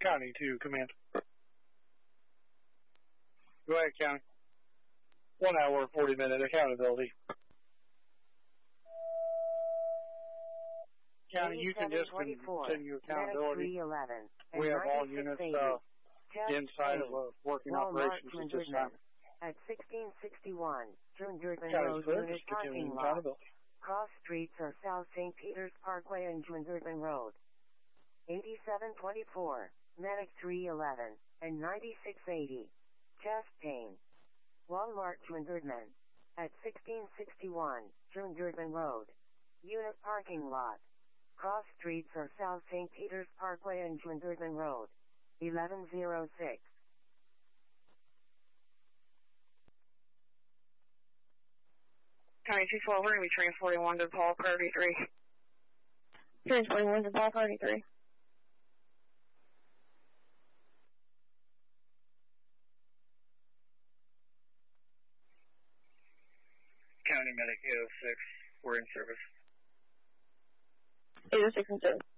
County to command. Go ahead, County. 1 hour, 40-minute accountability. County, you can just continue accountability. We have all units inside of working operations at this time. At 1661, June Durban County's Road, clear, unit just continuing parking lot. accountability. Cross streets are South St. Peter's Parkway and June Durban Road. 8724, Medic 311, and 9680. Chest pain. Walmart June Durban. At 1661, June Durban Road. Unit parking lot. Cross streets are South St. Peter's Parkway and June Durban Road. 1106. County 212, we're going to be transporting 1 to Paul, priority 3. Transporting 1 to Paul, priority 3. County Medic 806, we're in service. 806 in service.